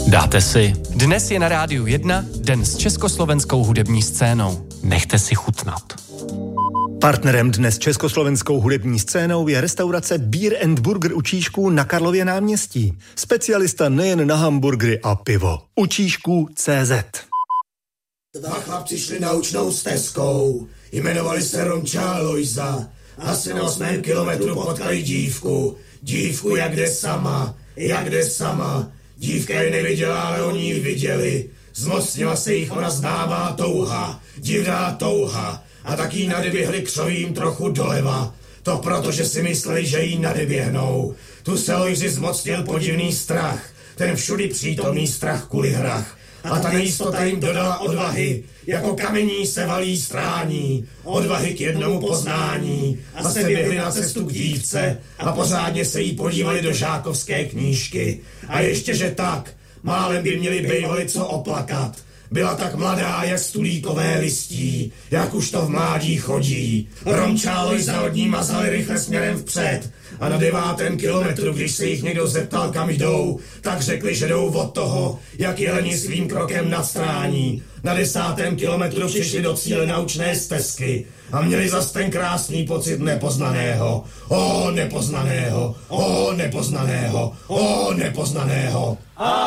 Dáte si. Dnes je na Rádiu 1 den s československou hudební scénou. Nechte si chutnat. Partnerem dnes československou hudební scénou je restaurace Beer and Burger u Číšků na Karlově náměstí. Specialista nejen na hamburgery a pivo. U Číšků.cz. Dva chlapci šli naučnou stezkou, jmenovali se Romča a Lojza. Asi na 8. kilometru potkali dívku. Dívku jak jde sama. Dívka je neviděla, ale oni ji viděli. Zmocnila se jich ona známá touha, divná touha. A tak jí nadběhli křovím trochu doleva. To proto, že si mysleli, že jí nadběhnou. Tu se Lojzi zmocnil podivný strach, ten všudy přítomný strach kvůli hrách. A ta nejistota jim dodala odvahy, jako kamení se valí strání, odvahy k jednomu poznání. A se běhli na cestu k dívce a pořádně se jí podívali do žákovské knížky. A ještě, že tak, málem by měli bejvali co oplakat. Byla tak mladá, jak stulíkové listí, jak už to v mládí chodí. Romča a Lojza od ní mazali rychle směrem vpřed. A na 9. kilometru, když se jich někdo zeptal, kam jdou, tak řekli, že jdou od toho, jak jeleni svým krokem nadstrání. Na 10. kilometru přišli do cíle naučné stezky a měli zas ten krásný pocit nepoznaného. O nepoznaného.